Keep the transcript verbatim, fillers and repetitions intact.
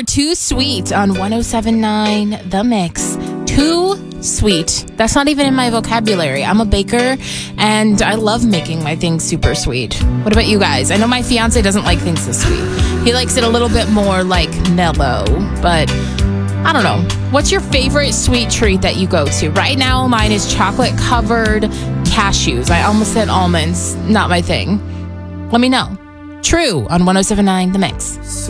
for Too Sweet on one oh seven point nine The Mix. Too sweet. That's not even in my vocabulary. I'm a baker and I love making my things super sweet. What about you guys? I know my fiance doesn't like things this sweet. He likes it a little bit more like mellow, but I don't know. What's your favorite sweet treat that you go to? Right now, mine is chocolate covered cashews. I almost said almonds. Not my thing. Let me know. True on one oh seven point nine The Mix.